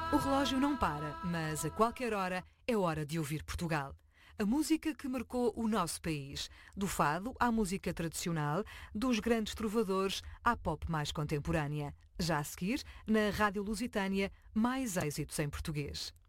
O relógio não para, mas a qualquer hora é hora de ouvir Portugal. A música que marcou o nosso país. Do fado à música tradicional, dos grandes trovadores à pop mais contemporânea. Já a seguir, na Rádio Lusitânia, mais êxitos em português.